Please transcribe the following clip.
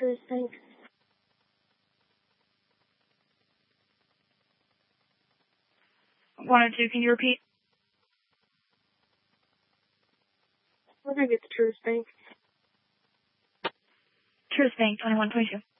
Truist Bank. One or two, can you repeat? We're going to get the Truist Bank. Truist Bank, 2122.